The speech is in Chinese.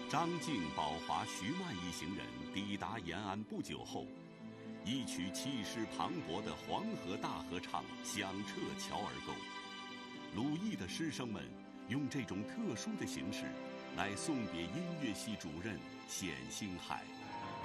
张静、宝华、徐曼一行人抵达延安不久后，一曲气势磅礴的黄河大合唱响彻乔儿沟。鲁艺的师生们用这种特殊的形式来送别音乐系主任冼星海。